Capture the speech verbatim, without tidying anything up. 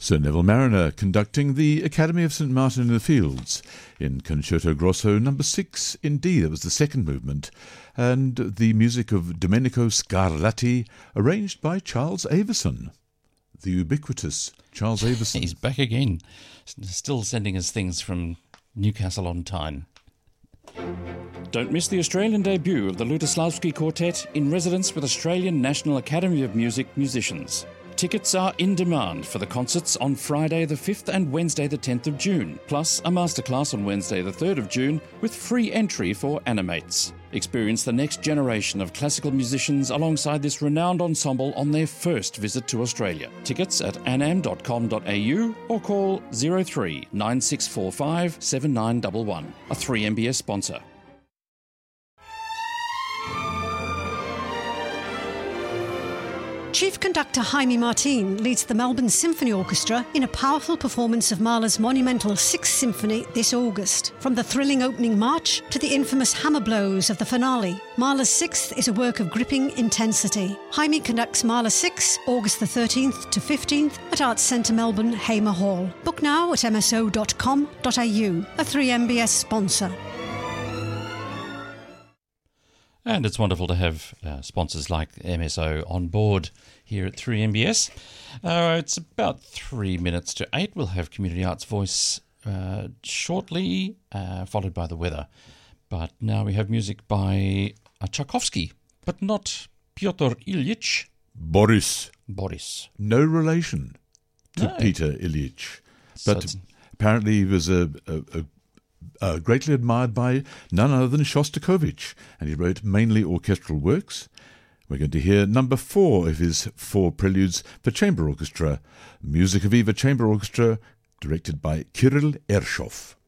Sir Neville Marriner conducting the Academy of St Martin in the Fields in Concerto Grosso number six in D. That was the second movement, and the music of Domenico Scarlatti, arranged by Charles Avison, the ubiquitous Charles Avison. He's back again, still sending us things from Newcastle on Tyne. Don't miss the Australian debut of the Lutoslavsky Quartet in residence with Australian National Academy of Music musicians. Tickets are in demand for the concerts on Friday the fifth and Wednesday the tenth of June, plus a masterclass on Wednesday the third of June with free entry for Animates. Experience the next generation of classical musicians alongside this renowned ensemble on their first visit to Australia. Tickets at anam dot com dot a u or call zero three nine six four five seven nine one one. A three M B S sponsor. Chief Conductor Jaime Martin leads the Melbourne Symphony Orchestra in a powerful performance of Mahler's monumental Sixth Symphony this August. From the thrilling opening march to the infamous hammer blows of the finale, Mahler's Sixth is a work of gripping intensity. Jaime conducts Mahler Six, August the thirteenth to fifteenth at Arts Centre Melbourne, Hamer Hall. Book now at m s o dot com dot a u, a three M B S sponsor. And it's wonderful to have uh, sponsors like M S O on board here at three M B S. Uh, it's about three minutes to eight. We'll have Community Arts Voice uh, shortly, uh, followed by the weather. But now we have music by uh, Tchaikovsky, but not Pyotr Ilyich. Boris. Boris. No relation to No. Peter Ilyich. So But it's- apparently he was a, a, a Uh, greatly admired by none other than Shostakovich, and he wrote mainly orchestral works. We're going to hear number four of his four preludes for chamber orchestra, Musica Viva Chamber Orchestra, directed by Kirill Ershov.